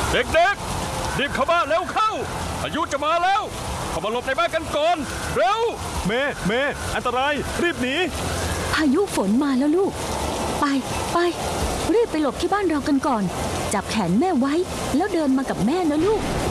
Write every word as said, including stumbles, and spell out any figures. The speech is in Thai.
เด็กๆรีบเข้าบ้านเร็วเข้าพายุจะมาแล้วเข้ามาหลบในบ้านกันก่อนเร็วเมเมอันตรายรีบหนีพายุฝนมาแล้วลูกไปไปรีบไปหลบที่บ้านเรากันก่อนจับแขนแม่ไว้แล้วเดินมากับแม่นะลูก